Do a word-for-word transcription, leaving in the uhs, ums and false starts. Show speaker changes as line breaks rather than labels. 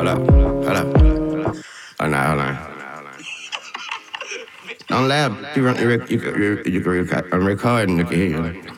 Hold up, hold up. Oh, no, hold on. Don't laugh. You, run, you, rec- you, you, you, you, rec- I'm recording. You can hear you.